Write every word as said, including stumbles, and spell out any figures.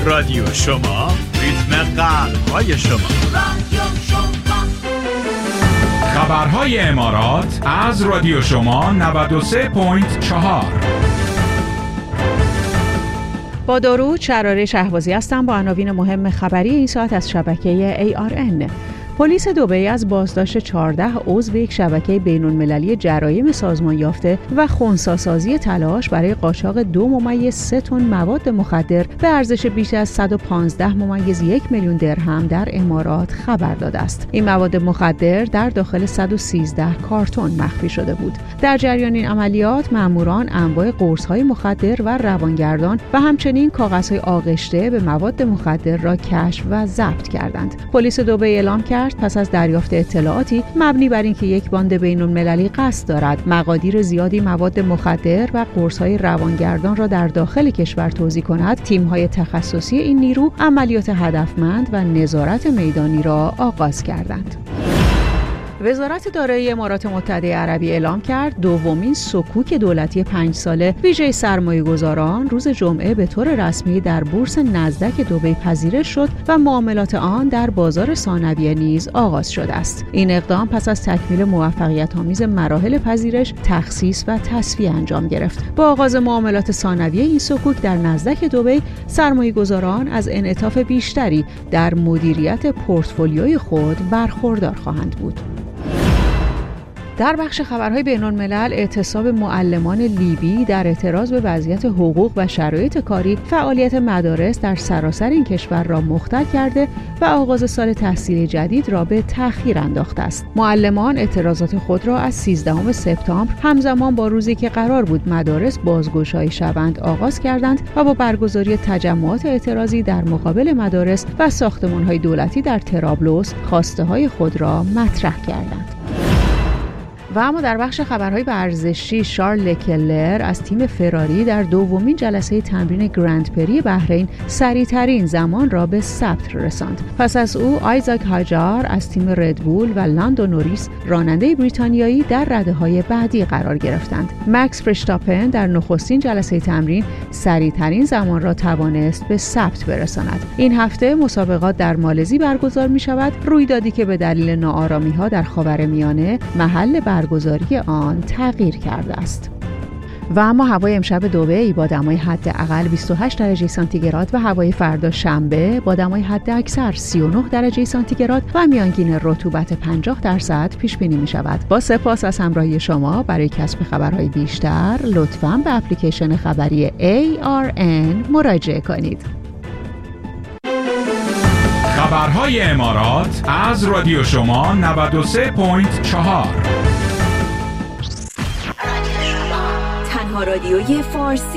رادیو شما، ریتم قلب‌های شما. رادیو شما. خبرهای امارات از رادیو شما نود و سه ممیز چهار. با درود، شراره شهبازی هستم با عناوین مهم خبری این ساعت از شبکه ای آر ان. پلیس دبی از بازداشت چهارده عضو یک شبکه بین‌المللی جرایم سازمان یافته و خنثی‌سازی تلاش برای قاچاق دو ممیز سه تن مواد مخدر به ارزش بیش از صد و پانزده ممیز یک میلیون درهم در امارات خبر داده است. این مواد مخدر در داخل صد و سیزده کارتن مخفی شده بود. در جریان این عملیات ماموران انواع قرص‌های مخدر و روانگردان و همچنین کاغذهای آغشته به مواد مخدر را کشف و ضبط کردند. پلیس دبی اعلام کرد پس از دریافت اطلاعاتی مبنی بر اینکه یک باند بین‌المللی قصد دارد مقادیر زیادی مواد مخدر و قرص‌های روانگردان را در داخل کشور توزیع کند، تیم‌های تخصصی این نیرو عملیات هدفمند و نظارت میدانی را آغاز کردند. وزارت دارایی امارات متحده عربی اعلام کرد دومین سکوک دولتی پنج ساله ویژه سرمایه‌گذاران روز جمعه به طور رسمی در بورس نزدک دبی پذیرش شد و معاملات آن در بازار ثانویه نیز آغاز شده است. این اقدام پس از تکمیل موفقیت‌آمیز مراحل پذیرش، تخصیص و تصفیه انجام گرفت. با آغاز معاملات ثانویه این سکوک در نزدک دبی، سرمایه‌گذاران از انعطاف بیشتری در مدیریت پورتفولیوی خود برخوردار خواهند بود. در بخش خبرهای بین‌الملل، اعتصاب معلمان لیبی در اعتراض به وضعیت حقوق و شرایط کاری فعالیت مدارس در سراسر این کشور را مختل کرده و آغاز سال تحصیلی جدید را به تأخیر انداخته است. معلمان اعتراضات خود را از سیزدهم سپتامبر همزمان با روزی که قرار بود مدارس بازگشایی شوند آغاز کردند و با برگزاری تجمعات اعتراضی در مقابل مدارس و ساختمان‌های دولتی در طرابلس خواسته‌های خود را مطرح کردند. و اما در بخش خبرهای ورزشی، شارل لکلر از تیم فراری در دومین جلسه تمرین گرند پری بحرین سریع‌ترین زمان را به ثبت رساند. پس از او آیزاک هاجار از تیم ردبول و لاندو نوریس راننده بریتانیایی در رده‌های بعدی قرار گرفتند. مکس فرشتاپن در نخستین جلسه تمرین سریع‌ترین زمان را توانست به ثبت برساند. این هفته مسابقات در مالزی برگزار می‌شود، رویدادی که به دلیل ناآرامی‌ها در خاورمیانه محل برگزاری آن تغییر کرده است. و اما هوای امشب دبی با دمای حداقل بیست و هشت درجه سانتیگراد و هوای فردا شنبه با دمای حداکثر سی و نه درجه سانتیگراد و میانگین رطوبت پنجاه درصد پیش بینی می شود. با سپاس از همراهی شما. برای کسب خبرهای بیشتر لطفاً به اپلیکیشن خبری ای آر ان مراجعه کنید. خبرهای امارات از رادیو شما نود و سه ممیز چهار. تنها رادیوی فارسی